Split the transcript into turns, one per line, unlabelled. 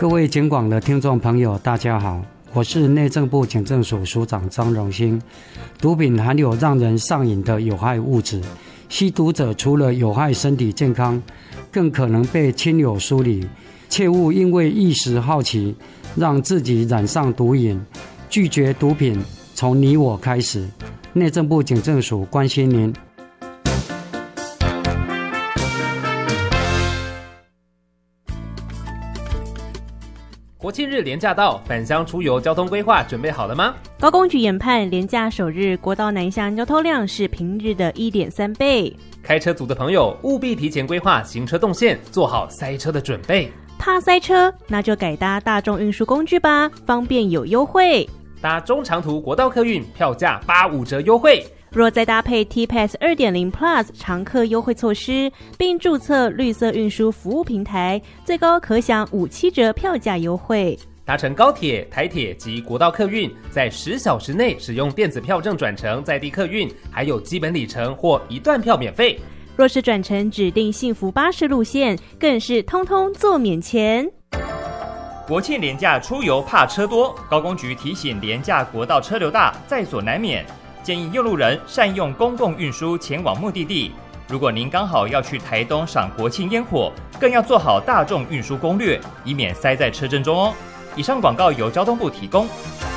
各位警广的听众朋友大家好，我是内政部警政署署长张荣兴。毒品含有让人上瘾的有害物质，吸毒者除了有害身体健康，更可能被亲友疏离，切勿因为一时好奇让自己染上毒瘾。拒绝毒品从你我开始，内政部警政署关心您。
国庆日连假到，返乡出游交通规划准备好了吗？
高公局研判，连假首日国道南向交通量是平日的 1.3 倍。
开车族的朋友务必提前规划行车动线，做好塞车的准备。
怕塞车，那就改搭大众运输工具吧，方便有优惠。
搭中长途国道客运，票价85折优惠。
若再搭配 T-Pass 2.0 Plus 常客优惠措施，并注册绿色运输服务平台，最高可享57折票价优惠。
搭乘高铁、台铁及国道客运，在10小时内使用电子票证转乘在地客运，还有基本里程或一段票免费。
若是转乘指定幸福巴士路线，更是通通做免钱。
国庆连假出游怕车多，高公局提醒连假国道车流大，在所难免。建议用路人善用公共运输前往目的地。如果您刚好要去台东赏国庆烟火，更要做好大众运输攻略，以免塞在车阵中哦。以上广告由交通部提供。